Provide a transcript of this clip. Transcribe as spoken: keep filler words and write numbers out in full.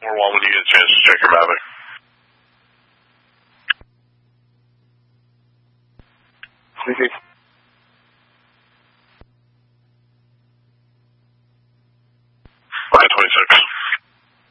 four one when you get a chance to check your Mavic. Okay.